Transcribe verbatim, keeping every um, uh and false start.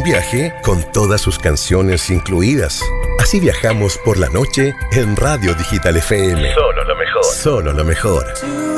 un viaje con todas sus canciones incluidas. Así viajamos por la noche en Radio Digital F M. Solo lo mejor. Solo lo mejor.